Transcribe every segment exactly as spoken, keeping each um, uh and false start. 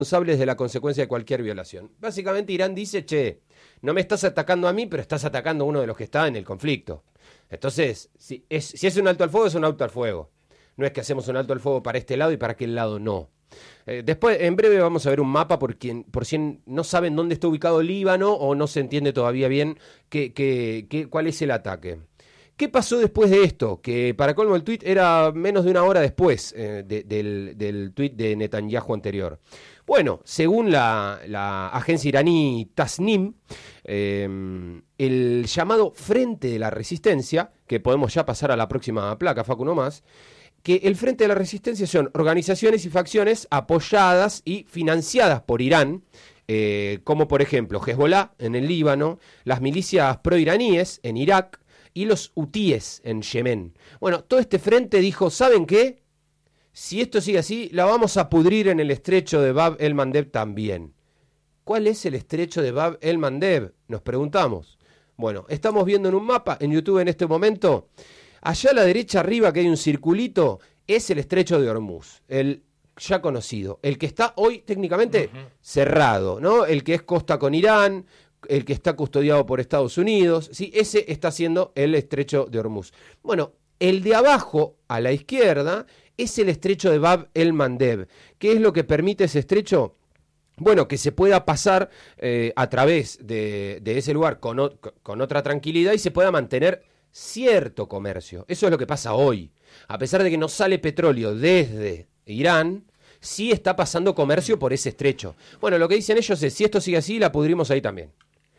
responsables de la consecuencia de cualquier violación. Básicamente Irán dice, che, no me estás atacando a mí, pero estás atacando a uno de los que está en el conflicto. Entonces, si es, si es un alto al fuego, es un alto al fuego. No es que hacemos un alto al fuego para este lado y para aquel lado no. Eh, después, en breve vamos a ver un mapa por, quien, por si no saben dónde está ubicado Líbano o no se entiende todavía bien qué, qué, qué, cuál es el ataque. ¿Qué pasó después de esto? Que para colmo el tuit era menos de una hora después eh, de, del, del tuit de Netanyahu anterior. Bueno, según la, la agencia iraní Tasnim, eh, el llamado Frente de la Resistencia, que podemos ya pasar a la próxima placa, Facu, no más, que el Frente de la Resistencia son organizaciones y facciones apoyadas y financiadas por Irán, eh, como por ejemplo Hezbollah en el Líbano, las milicias proiraníes en Irak, y los hutíes en Yemen. Bueno, todo este frente dijo, ¿saben qué? Si esto sigue así, la vamos a pudrir en el estrecho de Bab el-Mandeb también. ¿Cuál es el estrecho de Bab el-Mandeb? Nos preguntamos. Bueno, estamos viendo en un mapa, en YouTube en este momento, allá a la derecha arriba que hay un circulito, es el estrecho de Hormuz, el ya conocido, el que está hoy técnicamente uh-huh. cerrado, ¿no? El que es costa con Irán, el que está custodiado por Estados Unidos, ¿sí? Ese está siendo el estrecho de Hormuz. Bueno, el de abajo, a la izquierda, es el estrecho de Bab el-Mandeb. ¿Qué es lo que permite ese estrecho? Bueno, que se pueda pasar eh, a través de, de ese lugar con, o, con otra tranquilidad y se pueda mantener cierto comercio. Eso es lo que pasa hoy. A pesar de que no sale petróleo desde Irán, sí está pasando comercio por ese estrecho. Bueno, lo que dicen ellos es, si esto sigue así, la pudrimos ahí también.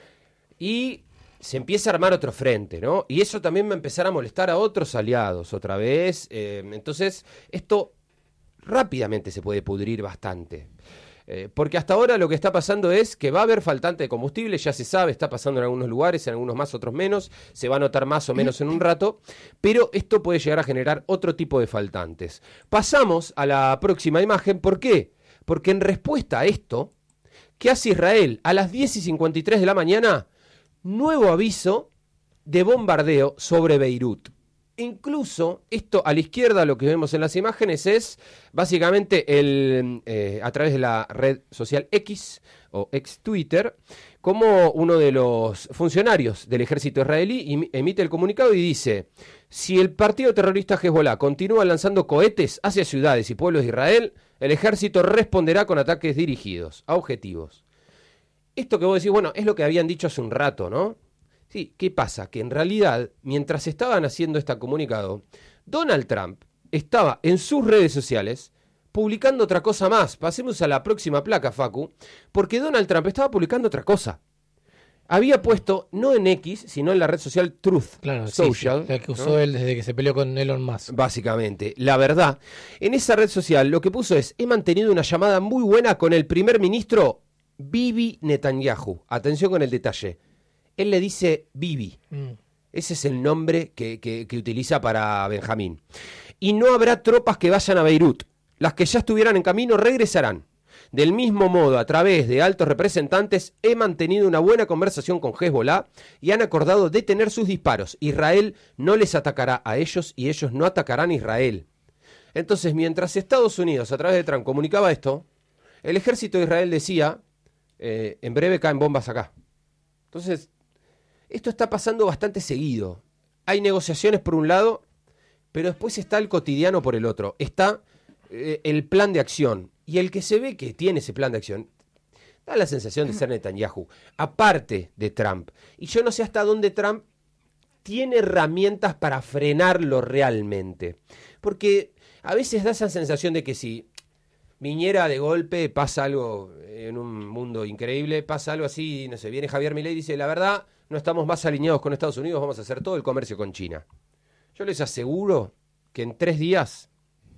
Y se empieza a armar otro frente, ¿no? Y eso también va a empezar a molestar a otros aliados otra vez. Eh, entonces, esto rápidamente se puede pudrir bastante. Eh, porque hasta ahora lo que está pasando es que va a haber faltante de combustible, ya se sabe, está pasando en algunos lugares, en algunos más, otros menos, se va a notar más o menos en un rato, pero esto puede llegar a generar otro tipo de faltantes. Pasamos a la próxima imagen, ¿por qué? Porque en respuesta a esto, ¿qué hace Israel? A las diez y cincuenta y tres de la mañana, nuevo aviso de bombardeo sobre Beirut. Incluso esto a la izquierda, lo que vemos en las imágenes es básicamente el, eh, a través de la red social X o ex Twitter, como uno de los funcionarios del ejército israelí emite el comunicado y dice: si el partido terrorista Hezbollah continúa lanzando cohetes hacia ciudades y pueblos de Israel, el ejército responderá con ataques dirigidos a objetivos. Esto que vos decís, bueno, es lo que habían dicho hace un rato, ¿no? Sí, ¿qué pasa? Que en realidad, mientras estaban haciendo este comunicado, Donald Trump estaba en sus redes sociales publicando otra cosa más. Pasemos a la próxima placa, Facu, porque Donald Trump estaba publicando otra cosa. Había puesto, no en X, sino en la red social Truth claro, Social. Sí, sí, la que usó ¿no? él desde que se peleó con Elon Musk. Básicamente, la verdad, en esa red social lo que puso es, he mantenido una llamada muy buena con el primer ministro Bibi Netanyahu. Atención con el detalle. Él le dice Bibi. Mm. Ese es el nombre que, que, que utiliza para Benjamín. Y no habrá tropas que vayan a Beirut. Las que ya estuvieran en camino regresarán. Del mismo modo, a través de altos representantes, he mantenido una buena conversación con Hezbollah y han acordado detener sus disparos. Israel no les atacará a ellos y ellos no atacarán a Israel. Entonces, mientras Estados Unidos, a través de Trump, comunicaba esto, el ejército de Israel decía, eh, en breve caen bombas acá. Entonces, esto está pasando bastante seguido. Hay negociaciones por un lado, pero después está el cotidiano por el otro. Está eh, el plan de acción. Y el que se ve que tiene ese plan de acción, da la sensación de ser Netanyahu, aparte de Trump. Y yo no sé hasta dónde Trump tiene herramientas para frenarlo realmente. Porque a veces da esa sensación de que si viniera de golpe, pasa algo en un mundo increíble, pasa algo así, no sé, viene Javier Milei y dice, la verdad, no estamos más alineados con Estados Unidos, vamos a hacer todo el comercio con China. Yo les aseguro que en tres días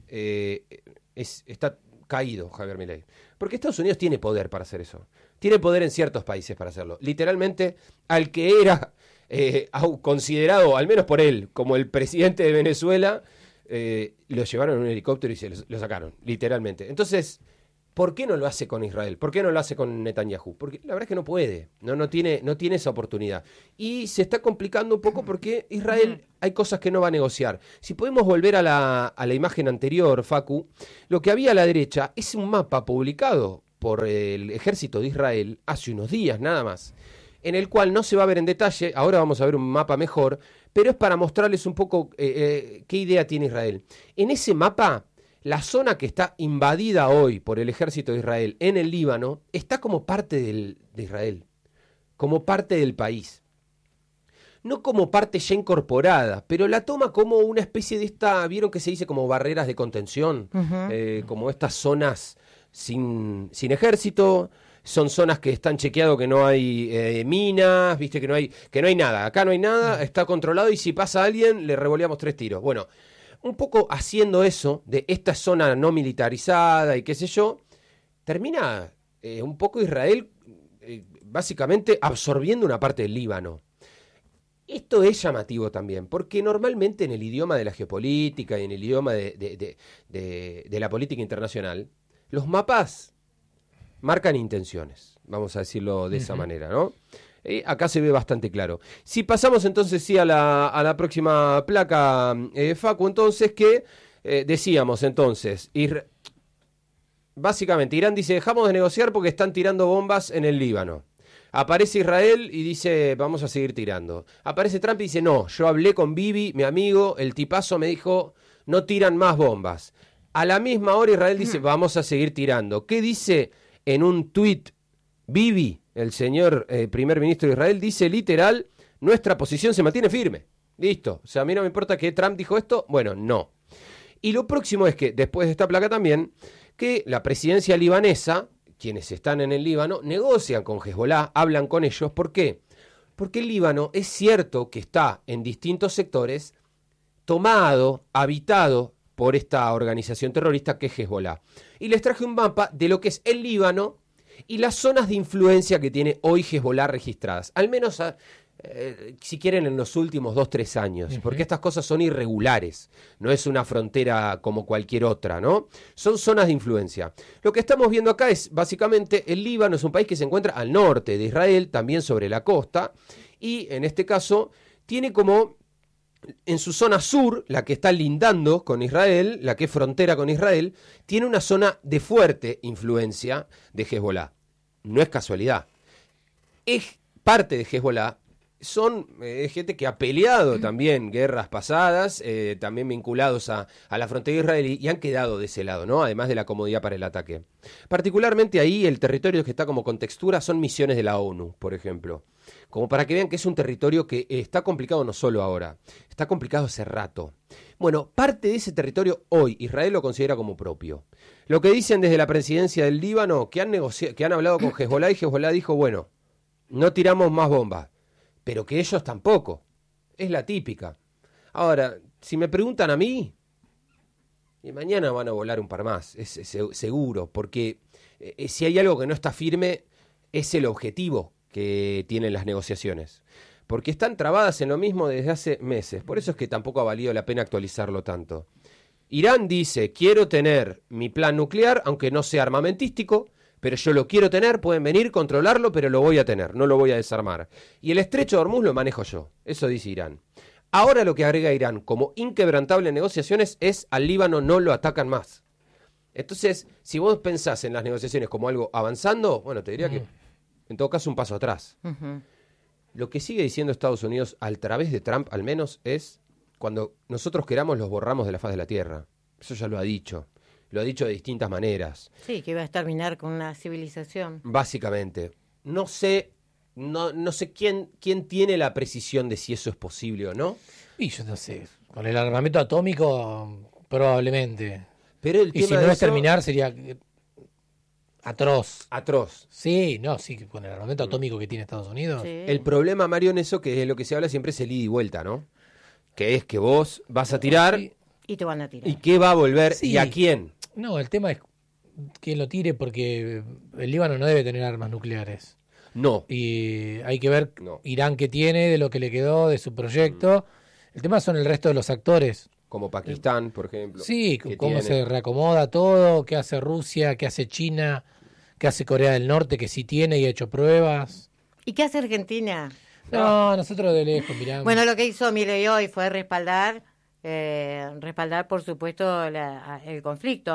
eh, es, está caído Javier Milei. Porque Estados Unidos tiene poder para hacer eso. Tiene poder en ciertos países para hacerlo. Literalmente, al que era eh, considerado, al menos por él, como el presidente de Venezuela, eh, lo llevaron en un helicóptero y se lo, lo sacaron, literalmente. Entonces, ¿por qué no lo hace con Israel? ¿Por qué no lo hace con Netanyahu? Porque la verdad es que no puede, no, no, tiene, no tiene esa oportunidad. Y se está complicando un poco porque Israel hay cosas que no va a negociar. Si podemos volver a la, a la imagen anterior, Facu, lo que había a la derecha es un mapa publicado por el ejército de Israel hace unos días nada más, en el cual no se va a ver en detalle, ahora vamos a ver un mapa mejor, pero es para mostrarles un poco eh, eh, qué idea tiene Israel. En ese mapa, la zona que está invadida hoy por el ejército de Israel en el Líbano está como parte del, de Israel, como parte del país. No como parte ya incorporada, pero la toma como una especie de esta, ¿vieron que se dice como barreras de contención? Uh-huh. Eh, como estas zonas sin, sin ejército, son zonas que están chequeado que no hay eh, minas, viste que no hay, que no hay nada, acá no hay nada, uh-huh. Está controlado y si pasa alguien le revoleamos tres tiros. Bueno, un poco haciendo eso, de esta zona no militarizada y qué sé yo, termina eh, un poco Israel eh, básicamente absorbiendo una parte del Líbano. Esto es llamativo también, porque normalmente en el idioma de la geopolítica y en el idioma de, de, de, de, de la política internacional, los mapas marcan intenciones, vamos a decirlo de uh-huh. esa manera, ¿no? Eh, acá se ve bastante claro. Si pasamos entonces sí a la, a la próxima placa, eh, Facu, entonces que eh, decíamos entonces, ir, básicamente Irán dice, dejamos de negociar porque están tirando bombas en el Líbano. Aparece Israel y dice, vamos a seguir tirando. Aparece Trump y dice, no, yo hablé con Bibi, mi amigo, el tipazo me dijo, no tiran más bombas. A la misma hora Israel dice, vamos a seguir tirando. ¿Qué dice en un tuit Bibi, el señor eh, primer ministro de Israel? Dice literal, nuestra posición se mantiene firme. Listo. O sea, a mí no me importa que Trump dijo esto. Bueno, no. Y lo próximo es que, después de esta placa también, que la presidencia libanesa, quienes están en el Líbano, negocian con Hezbollah, hablan con ellos. ¿Por qué? Porque el Líbano es cierto que está en distintos sectores tomado, habitado por esta organización terrorista que es Hezbollah. Y les traje un mapa de lo que es el Líbano y las zonas de influencia que tiene hoy Hezbollah registradas. Al menos, a, eh, si quieren, en los últimos dos, tres años. Uh-huh. Porque estas cosas son irregulares. No es una frontera como cualquier otra, ¿no? Son zonas de influencia. Lo que estamos viendo acá es, básicamente, el Líbano es un país que se encuentra al norte de Israel, también sobre la costa. Y, en este caso, tiene como en su zona sur, la que está lindando con Israel, la que es frontera con Israel, tiene una zona de fuerte influencia de Hezbollah. No es casualidad. Es parte de Hezbollah. Son eh, gente que ha peleado también guerras pasadas, eh, también vinculados a, a la frontera israelí y han quedado de ese lado, ¿no? Además de la comodidad para el ataque. Particularmente ahí el territorio que está como con textura son misiones de la ONU, por ejemplo. Como para que vean que es un territorio que está complicado no solo ahora, está complicado hace rato. Bueno, parte de ese territorio hoy Israel lo considera como propio. Lo que dicen desde la presidencia del Líbano, que han, negoci- que han hablado con Hezbollah y Hezbollah dijo, bueno, no tiramos más bombas. Pero que ellos tampoco. Es la típica. Ahora, si me preguntan a mí, y mañana van a volar un par más, es, es seguro, porque eh, si hay algo que no está firme, es el objetivo que tienen las negociaciones. Porque están trabadas en lo mismo desde hace meses. Por eso es que tampoco ha valido la pena actualizarlo tanto. Irán dice, quiero tener mi plan nuclear, aunque no sea armamentístico, pero yo lo quiero tener, pueden venir, controlarlo, pero lo voy a tener, no lo voy a desarmar. Y el estrecho de Hormuz lo manejo yo, eso dice Irán. Ahora lo que agrega Irán como inquebrantable en negociaciones es al Líbano no lo atacan más. Entonces, si vos pensás en las negociaciones como algo avanzando, bueno, te diría que en todo caso un paso atrás. Uh-huh. Lo que sigue diciendo Estados Unidos, a través de Trump al menos, es cuando nosotros queramos los borramos de la faz de la tierra. Eso ya lo ha dicho. Lo ha dicho de distintas maneras. Sí, que iba a terminar con una civilización. Básicamente. No sé, no, no sé quién, quién tiene la precisión de si eso es posible o no. Y yo no sé, con el armamento atómico probablemente. Pero el y tema si no de es eso, terminar sería atroz. Atroz. Sí, no, sí, con el armamento atómico que tiene Estados Unidos. Sí. El problema, Mario, en eso, que es lo que se habla siempre, es el ida y vuelta, ¿no? Que es que vos vas a tirar... Sí. Y te van a tirar. ¿Y qué va a volver? Sí. ¿Y a quién? No, el tema es quién lo tire, porque el Líbano no debe tener armas nucleares. No. Y hay que ver no. Irán qué tiene, de lo que le quedó, de su proyecto. Mm. El tema son el resto de los actores. Como Pakistán, por ejemplo. Sí, cómo tiene... se reacomoda todo, qué hace Rusia, qué hace China, qué hace Corea del Norte, que sí tiene y ha hecho pruebas. ¿Y qué hace Argentina? No, nosotros de lejos miramos. Bueno, lo que hizo Milei hoy fue respaldar... Eh, respaldar, por supuesto, la, el conflicto.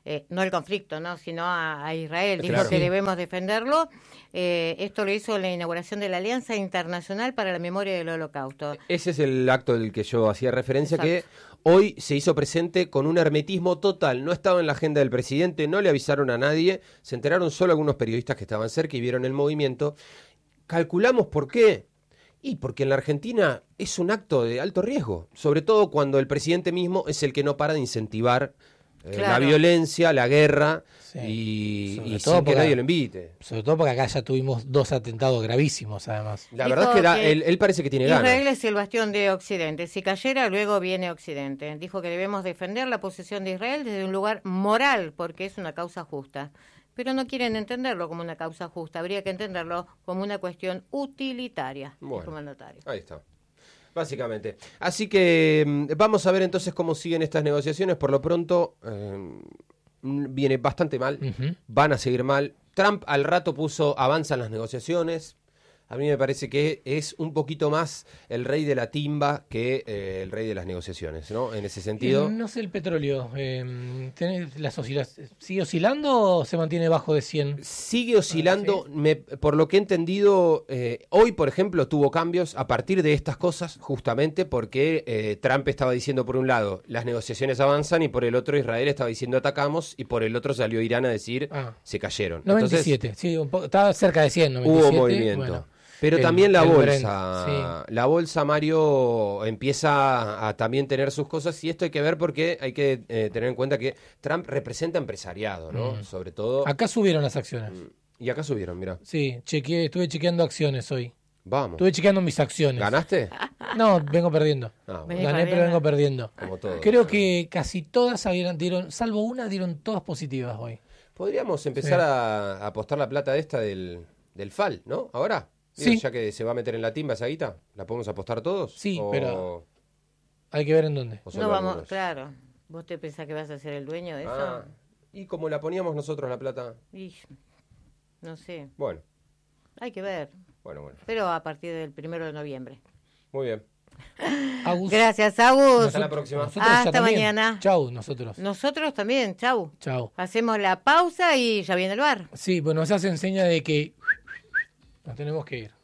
eh, no el conflicto, no, sino a, a Israel. Dijo Claro. que Sí. debemos defenderlo. Eh, esto lo hizo en la inauguración de la Alianza Internacional para la Memoria del Holocausto. Ese es el acto del que yo hacía referencia, Exacto. que hoy se hizo presente con un hermetismo total. No estaba en la agenda del presidente, no le avisaron a nadie, se enteraron solo algunos periodistas que estaban cerca y vieron el movimiento. Calculamos por qué. Y porque en la Argentina es un acto de alto riesgo, sobre todo cuando el presidente mismo es el que no para de incentivar eh, la Claro. violencia, la guerra, Sí. y, Sobre y todo sin que porque- nadie lo invite. Sobre todo porque acá ya tuvimos dos atentados gravísimos, además. La Dijo verdad es que, da- que él, él parece que tiene ganas. Israel es el bastión de Occidente. Si cayera, luego viene Occidente. Dijo que debemos defender la posición de Israel desde un lugar moral, porque es una causa justa. Pero no quieren entenderlo como una causa justa. Habría que entenderlo como una cuestión utilitaria, dijo Bueno. el mandatario. Ahí está. Básicamente. Así que mm, vamos a ver entonces cómo siguen estas negociaciones. Por lo pronto, eh, mm, viene bastante mal. Ujú. Van a seguir mal. Trump al rato puso avanzan las negociaciones. A mí me parece que es un poquito más el rey de la timba que eh, el rey de las negociaciones, ¿no? En ese sentido. Eh, No sé el petróleo. Eh, ¿tenés las oscila- ¿Sigue oscilando o se mantiene bajo de cien? Sigue oscilando, Ah, me- por lo que he entendido, eh, hoy, por ejemplo, tuvo cambios a partir de estas cosas, justamente porque eh, Trump estaba diciendo, por un lado, las negociaciones avanzan, y por el otro, Israel estaba diciendo atacamos, y por el otro salió Irán a decir Ah. se cayeron. noventa y siete, sí, un poco, estaba cerca de cien. noventa y Hubo siete, movimiento. bueno. Pero El- también la el bolsa, Brent, la bolsa, Mario, empieza a también tener sus cosas, y esto hay que ver porque hay que eh, tener en cuenta que Trump representa empresariado, ¿no? Mm. Sobre todo. Acá subieron las acciones. Y acá subieron, mira. Sí, chequeé, estuve chequeando acciones hoy. Vamos. Estuve chequeando mis acciones. ¿Ganaste? No, vengo perdiendo. Ah, bueno, Vení Gané, pero perdiendo. vengo perdiendo. como todo. Creo que casi todas habían, dieron, salvo una, dieron todas positivas hoy. Podríamos empezar Sí. a, a apostar la plata esta del, del F A L, ¿no? Ahora. Digo, Sí. ya que se va a meter en la timba esa guita, ¿la podemos apostar todos? Sí, O- pero- Hay que ver en dónde. o solo No vamos, algunos? claro. ¿Vos te pensás que vas a ser el dueño de eso? Ah, y como la poníamos nosotros la plata, Y, no sé, bueno, hay que ver. bueno, bueno. Pero a partir del primero de noviembre. Muy bien. Agus, Gracias, Agus. Hasta la próxima. nosotros ya Hasta también. mañana. Chau, nosotros. Nosotros también, chau. Chau. Hacemos la pausa y ya viene el bar. Sí, bueno, esa se enseña de que nos tenemos que ir.